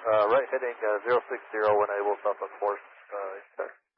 Right heading 060 when able, Southwest Force, sir.